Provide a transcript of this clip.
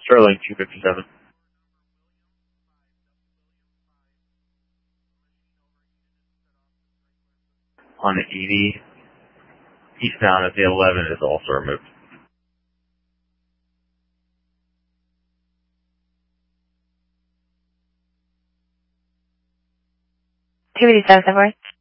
Sterling 257. On the 80, eastbound at the 11 is also removed. Two 87 February.